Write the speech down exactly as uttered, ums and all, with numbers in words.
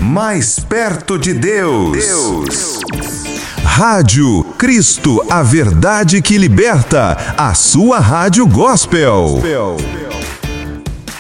mais perto de Deus. Deus. Rádio Cristo, a verdade que liberta, a sua rádio gospel.